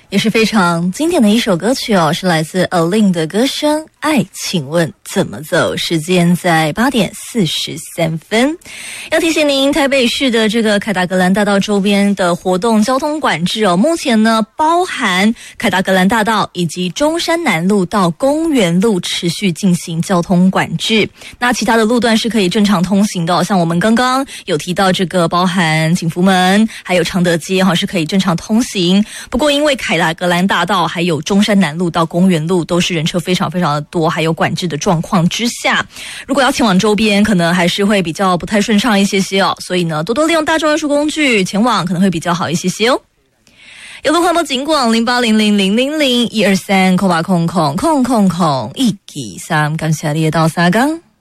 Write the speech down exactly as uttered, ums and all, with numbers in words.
也是非常经典的一首歌曲哦，是来自 Alin 的歌声《爱请问怎么走》。时间在八点四十三分。要提醒您，台北市的这个凯达格兰大道周边的活动交通管制哦，目前呢包含凯达格兰大道以及中山南路到公园路持续进行交通管制。那其他的路段是可以正常通行的哦，像我们刚刚有提到这个包含景福门还有常德街哈是可以正常通行。不过因为凯达格兰大道还有中山南路到公园路都是人车非常非常的多，还有管制的状况之下，如果要前往周边可能还是会比较不太顺畅一些些哦，所以呢多多利用大众运输工具前往可能会比较好一些些哦。有路环保警广零八零零零零零一二三空八空空空空空一二三，感谢你的到三更。